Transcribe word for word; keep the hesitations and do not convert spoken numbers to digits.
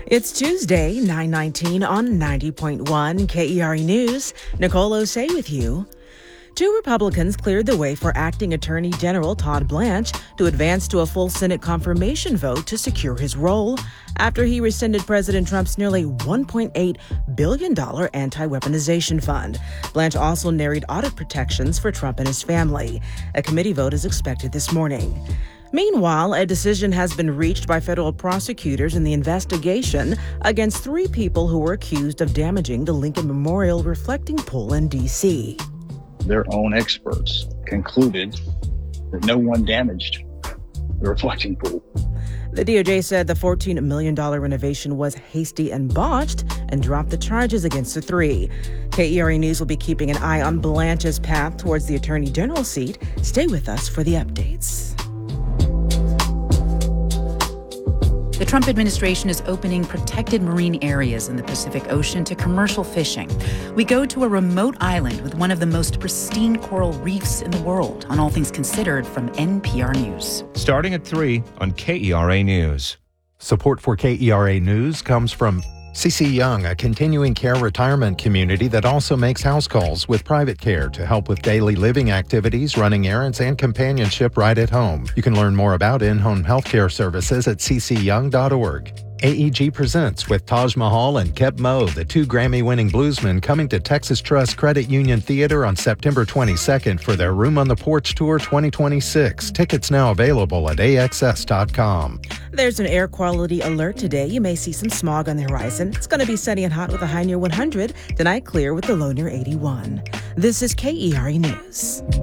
It's Tuesday, nine nineteen on ninety point one K E R E News. Nicole Osei with you. Two Republicans cleared the way for Acting Attorney General Todd Blanche to advance to a full Senate confirmation vote to secure his role after he rescinded President Trump's nearly one point eight billion dollars anti-weaponization fund. Blanche also narrowed audit protections for Trump and his family. A committee vote is expected this morning. Meanwhile, a decision has been reached by federal prosecutors in the investigation against three people who were accused of damaging the Lincoln Memorial reflecting pool in D C Their own experts concluded that no one damaged the reflecting pool. The D O J said the fourteen million dollars renovation was hasty and botched and dropped the charges against the three. K E R E News will be keeping an eye on Blanche's path towards the Attorney General seat. Stay with us for the updates. The Trump administration is opening protected marine areas in the Pacific Ocean to commercial fishing. We go to a remote island with one of the most pristine coral reefs in the world on All Things Considered from N P R News. Starting at three on K E R A News. Support for K E R A News comes from C C Young, a continuing care retirement community that also makes house calls with private care to help with daily living activities, running errands, and companionship right at home. You can learn more about in-home healthcare services at c c young dot org. A E G presents with Taj Mahal and Keb Mo, the two Grammy-winning bluesmen, coming to Texas Trust Credit Union Theater on September twenty-second for their Room on the Porch Tour twenty twenty-six. Tickets now available at a x s dot com. There's an air quality alert today. You may see some smog on the horizon. It's going to be sunny and hot with a high near one hundred. Tonight, clear with the low near eighty-one. This is K E R E News.